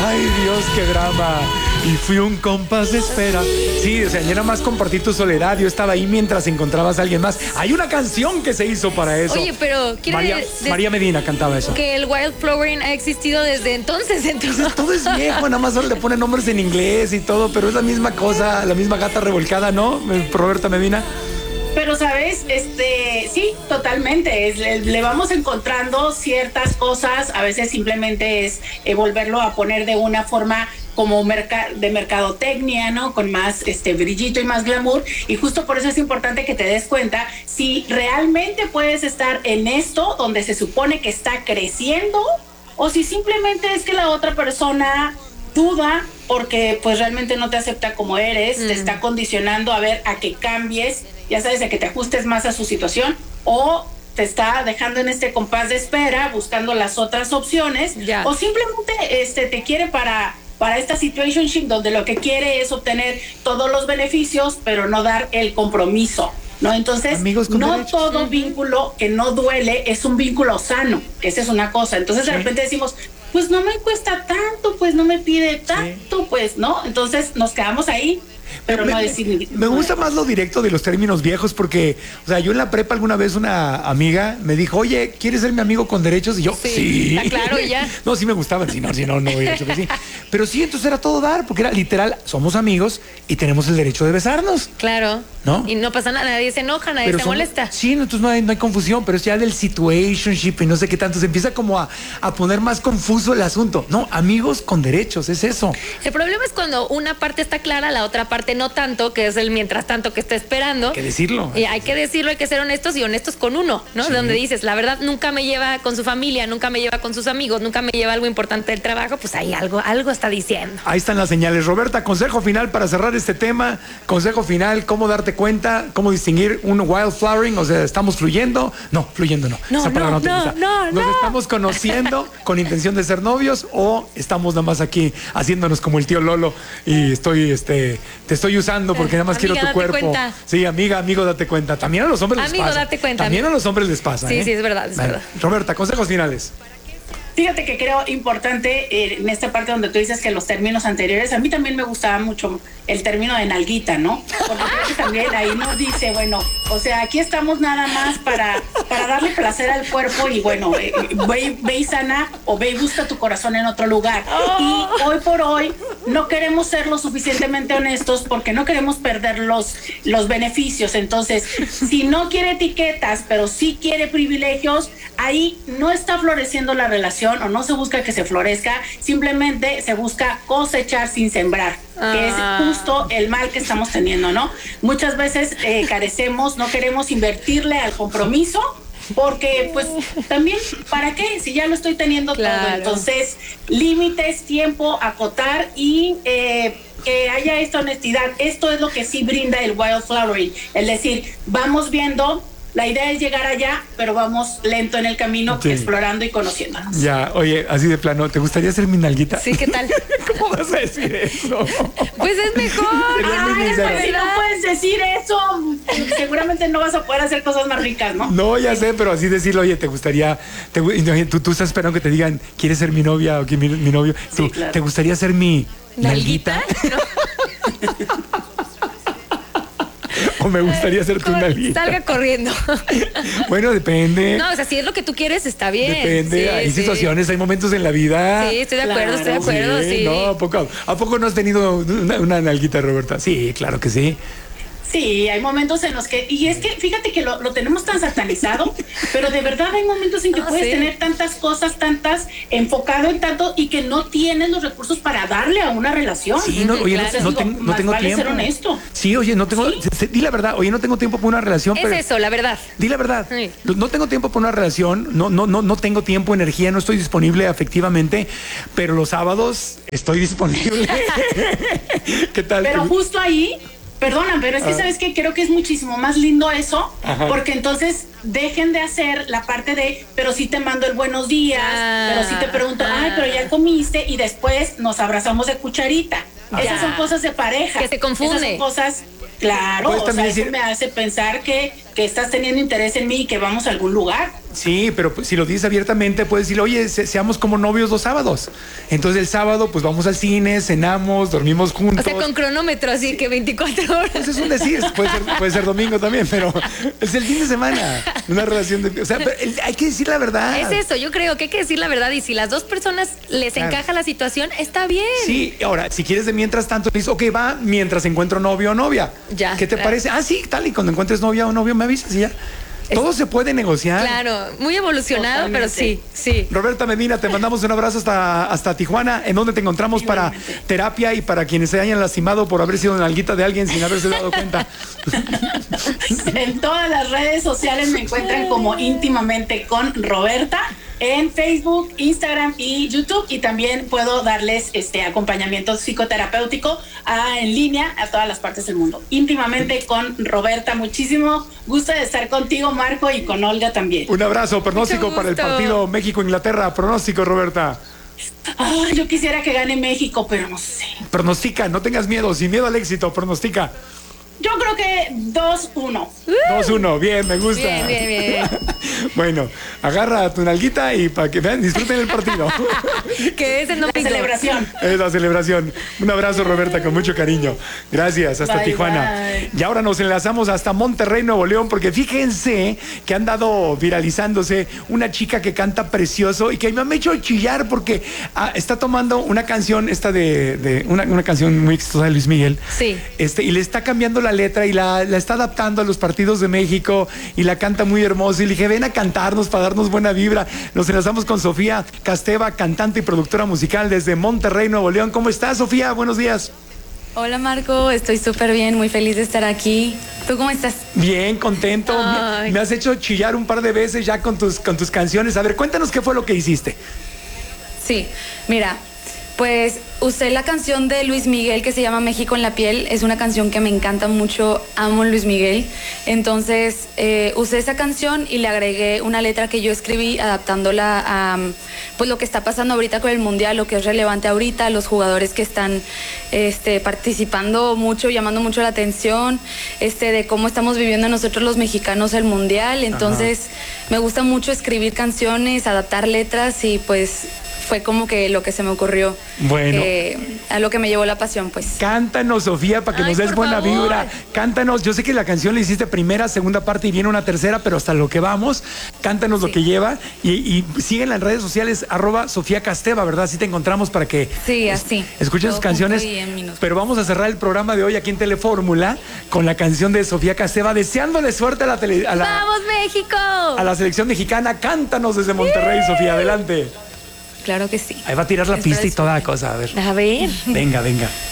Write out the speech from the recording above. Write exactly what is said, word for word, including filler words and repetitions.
Ay, Dios, qué drama. Y fui un compás de espera. Sí, o sea, y era más compartir tu soledad. Yo estaba ahí mientras encontrabas a alguien más. Hay una canción que se hizo para eso. Oye, pero quiere María, de- María Medina cantaba eso. que el wildflowering ha existido desde entonces, entonces. Todo es viejo, nada más solo le ponen nombres en inglés y todo, pero es la misma cosa, la misma gata revolcada, ¿no? Roberta Medina. Pero, ¿sabes? Este, sí, totalmente. Es- le, le vamos encontrando ciertas cosas. A veces simplemente es eh, volverlo a poner de una forma como merca- de mercadotecnia, ¿no? Con más este brillito y más glamour. Y justo por eso es importante que te des cuenta si realmente puedes estar en esto donde se supone que está creciendo o si simplemente es que la otra persona duda porque pues realmente no te acepta como eres, mm. te está condicionando a ver a que cambies, ya sabes, a que te ajustes más a su situación, o te está dejando en este compás de espera buscando las otras opciones, ya. o simplemente este te quiere para para esta situationship donde lo que quiere es obtener todos los beneficios pero no dar el compromiso, ¿no? Entonces, no derechos. Todo uh-huh. vínculo que no duele es un vínculo sano, que esa es una cosa. Entonces, sí. de repente decimos, pues no me cuesta tanto, pues no me pide tanto, sí. pues, ¿no? Entonces, nos quedamos ahí. Pero me, no decir, me gusta más lo directo de los términos viejos porque, o sea, yo en la prepa alguna vez una amiga me dijo, oye, ¿quieres ser mi amigo con derechos? Y yo, sí. sí. Ah, claro, ya. No, sí me gustaban, si no, si no, no hubiera hecho que sí. Pero sí, entonces era todo dar, porque era literal, somos amigos y tenemos el derecho de besarnos. Claro. ¿No? Y no pasa nada, nadie se enoja, nadie pero se son, molesta. Sí, entonces no hay, no hay confusión, pero es ya del situationship y no sé qué tanto. Se empieza como a, a poner más confuso el asunto. No, amigos con derechos, es eso. El problema es cuando una parte está clara, la otra parte no tanto, que es el mientras tanto que está esperando. Hay que decirlo. Y hay que decirlo, hay que ser honestos y honestos con uno, ¿no? Sí. Donde dices, la verdad nunca me lleva con su familia, nunca me lleva con sus amigos, nunca me lleva algo importante del trabajo, pues ahí algo, algo está diciendo. Ahí están las señales. Roberta, consejo final para cerrar este tema, consejo final, cómo darte cuenta, cómo distinguir un wildflowering, o sea, ¿estamos fluyendo? No, fluyendo no. No, Esa no, no, no, no, ¿Nos no. estamos conociendo con intención de ser novios o estamos nada más aquí haciéndonos como el tío Lolo y estoy, este, te estoy usando porque nada más amiga, quiero tu cuerpo? Cuenta. Sí, amiga, amigo, date cuenta. También a los hombres amigo, les pasa. Date cuenta. También amigo. a los hombres les pasa. Sí, ¿eh? sí, es verdad, es vale. verdad. Roberta, consejos finales. Fíjate que creo importante eh, en esta parte donde tú dices que los términos anteriores, a mí también me gustaba mucho el término de nalguita, ¿no? Porque creo que también ahí nos dice, bueno, o sea, aquí estamos nada más para, para darle placer al cuerpo y bueno, eh, ve, ve y sana o ve y busca tu corazón en otro lugar. Y hoy por hoy no queremos ser lo suficientemente honestos porque no queremos perder los, los beneficios. Entonces, si no quiere etiquetas, pero sí quiere privilegios, ahí no está floreciendo la relación o no se busca que se florezca, simplemente se busca cosechar sin sembrar, ah. que es justo el mal que estamos teniendo, ¿no? Muchas veces eh, carecemos, no queremos invertirle al compromiso, porque pues también, ¿para qué? Si ya lo estoy teniendo claro. todo. Entonces, límites, tiempo, acotar y eh, que haya esta honestidad. Esto es lo que sí brinda el wildflowering, es decir, vamos viendo. La idea es llegar allá, pero vamos lento en el camino, sí. explorando y conociéndonos. Ya, oye, así de plano, ¿te gustaría ser mi nalguita? Sí, ¿qué tal? ¿Cómo vas a decir eso? Pues es mejor. Ay, pues si no puedes decir eso, seguramente no vas a poder hacer cosas más ricas, ¿no? No, ya sé, pero así decirlo, oye, ¿te gustaría? Te, tú, tú estás esperando que te digan, ¿quieres ser mi novia o que mi, mi novio? Tú, sí, claro. ¿Te gustaría ser mi nalguita? ¿Nalguita? No. O me gustaría ser tu nalguita. Salga corriendo. Bueno, depende. No, o sea, si es lo que tú quieres, está bien. Depende, sí, hay sí. situaciones, hay momentos en la vida. Sí, estoy de acuerdo, claro. estoy de acuerdo, sí. sí. No, ¿a poco, ¿a poco no has tenido una, una nalguita, Roberta? Sí, claro que sí. Sí, hay momentos en los que, y es que fíjate que lo, lo tenemos tan satanizado, pero de verdad hay momentos en que oh, puedes sí. tener tantas cosas, tantas, enfocado en tanto y que no tienes los recursos para darle a una relación. Sí, no, oye, claro. no, no, digo, tengo, no tengo vale tiempo. Ser honesto. Sí, oye, no tengo, ¿Sí? di la verdad, oye, no tengo tiempo para una relación. Es pero, eso, la verdad. Di la verdad, sí. no tengo tiempo para una relación, no, no, no, no tengo tiempo, energía, no estoy disponible afectivamente, pero los sábados estoy disponible. ¿Qué tal? Pero justo ahí... Perdona, pero es que, ah. ¿sabes qué? Creo que es muchísimo más lindo eso, Ajá. porque entonces dejen de hacer la parte de, pero sí te mando el buenos días, ah. pero sí te pregunto, ah. ay, pero ya comiste, y después nos abrazamos de cucharita. Ah. Esas son cosas de pareja. Que se confunde. Esas son cosas Claro, Puedes o también sea, decir- eso me hace pensar que, que estás teniendo interés en mí y que vamos a algún lugar. Sí, pero pues, si lo dices abiertamente, puedes decirle, oye, se- seamos como novios los sábados. Entonces el sábado, pues vamos al cine, cenamos, dormimos O juntos. sea, con cronómetro, así que veinticuatro horas. Pues es un decir, puede ser, puede ser domingo también, pero es el fin de semana. Una relación de. O sea, pero el- hay que decir la verdad. Es eso, yo creo que hay que decir la verdad y si las dos personas les Claro. encaja la situación, está bien. Sí, ahora, si quieres de mientras tanto, dices, ok, va, mientras encuentro novio o novia. Ya, ¿Qué te claro. parece? Ah, sí, tal, y cuando encuentres novia o novio me avisas y ya. Todo se puede negociar. Claro, muy evolucionado, Totalmente. pero sí, sí. Roberta Medina, te mandamos un abrazo hasta, hasta Tijuana, en donde te encontramos para Igualmente. terapia y para quienes se hayan lastimado por haber sido nalguita de alguien sin haberse dado cuenta. En todas las redes sociales me encuentran como íntimamente con Roberta, en Facebook, Instagram y YouTube, y también puedo darles este acompañamiento psicoterapéutico a, en línea a todas las partes del mundo. Íntimamente con Roberta, muchísimo gusto de estar contigo, Marco, y con Olga también. Un abrazo, pronóstico Mucho para el gusto. partido México-Inglaterra. Pronóstico, Roberta. Ay, yo quisiera que gane México, pero no sé. Pronostica, no tengas miedo, sin miedo al éxito, pronostica. Yo creo que dos uno. dos uno, bien, me gusta. Bien, bien, bien. Bueno, agarra tu nalguita y para que vean, disfruten el partido. Que es el La domingo. celebración. Es la celebración. Un abrazo, Roberta, con mucho cariño. Gracias, hasta Bye, Tijuana. bye. Y ahora nos enlazamos hasta Monterrey, Nuevo León, porque fíjense que han dado viralizándose una chica que canta precioso y que me ha hecho chillar porque ah, está tomando una canción, esta de, de una, una canción muy exitosa de Luis Miguel. Sí. Este, y le está cambiando la letra y la, la está adaptando a los partidos de México y la canta muy hermoso. Y le dije, ven a cantarnos para darnos buena vibra. Nos enlazamos con Sofía Casteva, cantante y productora musical desde Monterrey, Nuevo León. ¿Cómo estás, Sofía? Buenos días. Hola Marco, estoy súper bien, muy feliz de estar aquí. ¿Tú cómo estás? Bien, contento. Me, Ay. me has hecho chillar un par de veces ya con tus, con tus canciones. A ver, cuéntanos qué fue lo que hiciste. Sí, mira, pues usé la canción de Luis Miguel que se llama México en la piel. Es una canción que me encanta mucho, amo Luis Miguel. Entonces eh, usé esa canción y le agregué una letra que yo escribí adaptándola a pues lo que está pasando ahorita con el Mundial, lo que es relevante ahorita, los jugadores que están este, participando mucho, llamando mucho la atención, este, de cómo estamos viviendo nosotros los mexicanos el Mundial. Entonces me gusta mucho escribir canciones, adaptar letras y pues fue como que lo que se me ocurrió. Bueno. Que, a lo que me llevó la pasión, pues. Cántanos, Sofía, para que Ay, nos des por buena favor. vibra. Cántanos. Yo sé que la canción la hiciste primera, segunda parte y viene una tercera, pero hasta lo que vamos, cántanos lo Sí. que lleva. Y, y síguenla en redes sociales, arroba Sofía Casteva, ¿verdad? Así te encontramos para que Sí, así. escuchen Todo sus canciones. junto y en minúsculas. Pero vamos a cerrar el programa de hoy aquí en Telefórmula con la canción de Sofía Casteva, deseándole suerte a la, tele- a la, ¡Vamos, México! a la selección mexicana. Cántanos desde Monterrey, Sofía, adelante. Claro que sí. Ahí va a tirar la Espero pista y toda la disfruten. cosa, a ver. A ver. Venga, venga.